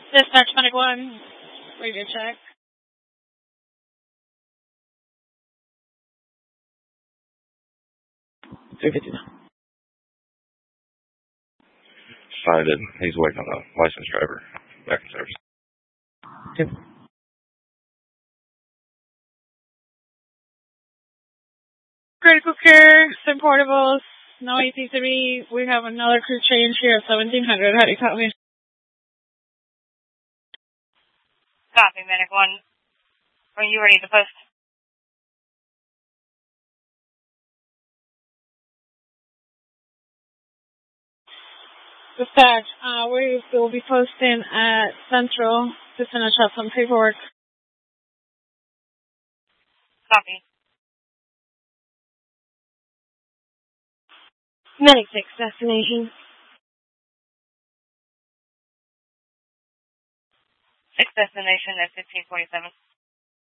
Dispatch Medic 1, radio check. Cited. He's waiting on a licensed driver. Back in service. Okay. Critical care, SIM portables, no AC3. We have another crew change here at 1700. How do you copy? Copy, Medic 1. Are you ready to post? Dispatch, we will be posting at Central to finish up some paperwork. Copy. Medic 6, destination. 6 destination at 1547.